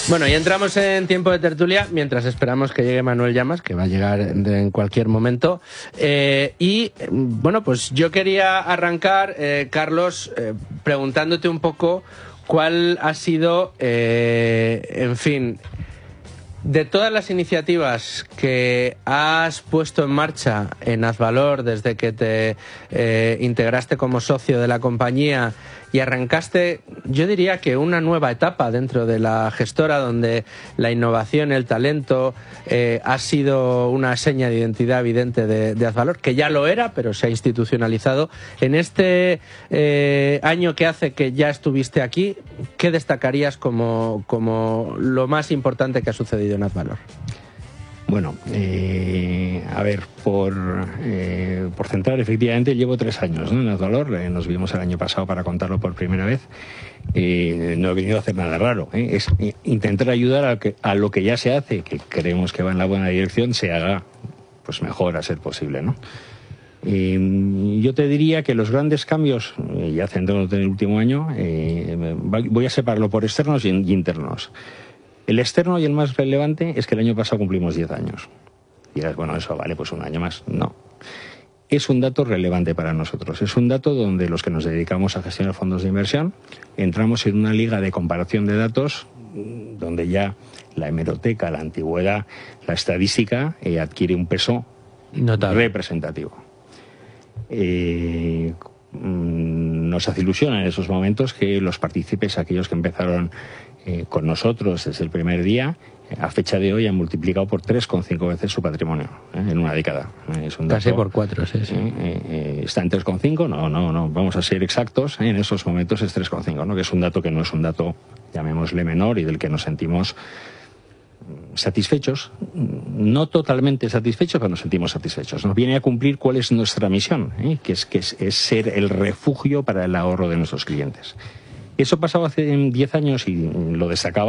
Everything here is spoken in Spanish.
Bueno, y entramos en tiempo de tertulia mientras esperamos que llegue Manuel Llamas, que va a llegar en cualquier momento. Bueno, pues yo quería arrancar, Carlos, preguntándote un poco cuál ha sido, en fin, de todas las iniciativas que has puesto en marcha en Azvalor desde que te integraste como socio de la compañía y arrancaste, yo diría que una nueva etapa dentro de la gestora, donde la innovación, el talento ha sido una seña de identidad evidente de Azvalor, que ya lo era, pero se ha institucionalizado. En este año que hace que ya estuviste aquí, ¿qué destacarías como lo más importante que ha sucedido en Azvalor? Bueno, a ver, por centrar, efectivamente, llevo 3 años, ¿no?, en Azvalor. Nos vimos el año pasado para contarlo por primera vez. No he venido a hacer nada raro, es intentar ayudar a lo que ya se hace, que creemos que va en la buena dirección, se haga pues mejor a ser posible, ¿no? Yo te diría que los grandes cambios, ya centrándote en el último año, voy a separarlo por externos y internos. El externo y el más relevante es que el año pasado cumplimos 10 años. Y dirás, bueno, eso vale, pues un año más. No. Es un dato relevante para nosotros. Es un dato donde los que nos dedicamos a gestionar fondos de inversión entramos en una liga de comparación de datos donde ya la hemeroteca, la antigüedad, la estadística adquiere un peso notable, representativo. Nos hace ilusión en esos momentos que los partícipes, aquellos que empezaron con nosotros desde el primer día, a fecha de hoy han multiplicado por 3,5 veces su patrimonio en una década. Es un dato, casi por 4, sí. Está en 3,5, no, vamos a ser exactos, en esos momentos es 3,5, ¿no?, que es un dato que no es un dato, llamémosle, menor, y del que nos sentimos satisfechos, no totalmente satisfechos, pero nos sentimos satisfechos. Nos viene a cumplir cuál es nuestra misión, que es ser el refugio para el ahorro de nuestros clientes. Eso pasaba hace 10 años y lo destacaba